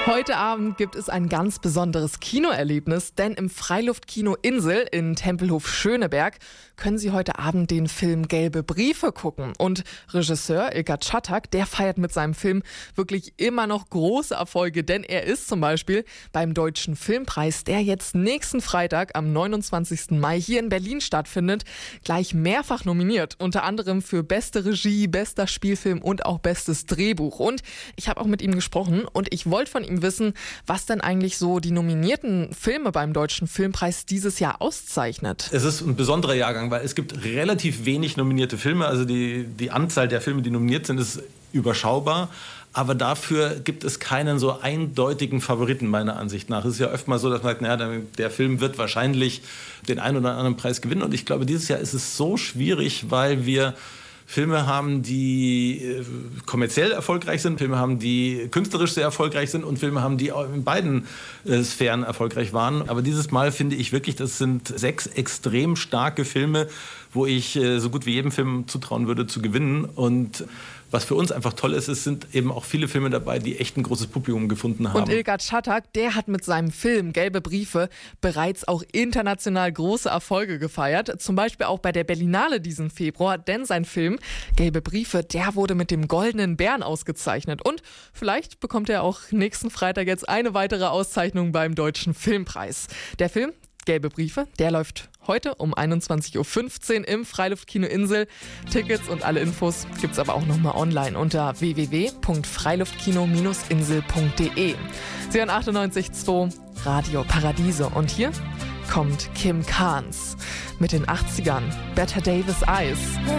Heute Abend gibt es ein ganz besonderes Kinoerlebnis, denn im Freiluftkino Insel in Tempelhof-Schöneberg können Sie heute Abend den Film Gelbe Briefe gucken. Und Regisseur Ilker Çatak, der feiert mit seinem Film wirklich immer noch große Erfolge, denn er ist zum Beispiel beim Deutschen Filmpreis, der jetzt nächsten Freitag am 29. Mai hier in Berlin stattfindet, gleich mehrfach nominiert. Unter anderem für beste Regie, bester Spielfilm und auch bestes Drehbuch. Und ich habe auch mit ihm gesprochen und ich wollte von ihm wissen, was denn eigentlich so die nominierten Filme beim Deutschen Filmpreis dieses Jahr auszeichnet. Es ist ein besonderer Jahrgang, weil es gibt relativ wenig nominierte Filme. Also die Anzahl der Filme, die nominiert sind, ist überschaubar. Aber dafür gibt es keinen so eindeutigen Favoriten meiner Ansicht nach. Es ist ja öfter mal so, dass man sagt, naja, der Film wird wahrscheinlich den einen oder anderen Preis gewinnen. Und ich glaube, dieses Jahr ist es so schwierig, weil wir Filme haben, die kommerziell erfolgreich sind, Filme haben, die künstlerisch sehr erfolgreich sind und Filme haben, die in beiden Sphären erfolgreich waren. Aber dieses Mal finde ich wirklich, das sind 6 extrem starke Filme, wo ich so gut wie jedem Film zutrauen würde, zu gewinnen. Und was für uns einfach toll ist, es sind eben auch viele Filme dabei, die echt ein großes Publikum gefunden haben. Und Ilker Çatak, der hat mit seinem Film Gelbe Briefe bereits auch international große Erfolge gefeiert. Zum Beispiel auch bei der Berlinale diesen Februar, denn sein Film Gelbe Briefe, der wurde mit dem Goldenen Bären ausgezeichnet. Und vielleicht bekommt er auch nächsten Freitag jetzt eine weitere Auszeichnung beim Deutschen Filmpreis. Der Film Gelbe Briefe, der läuft heute um 21.15 Uhr im Freiluftkino Insel. Tickets und alle Infos gibt's aber auch nochmal online unter www.freiluftkino-insel.de. Sie hören 98.2 Radio Paradiso und hier kommt Kim Carnes mit den 80ern Better Davis Eyes.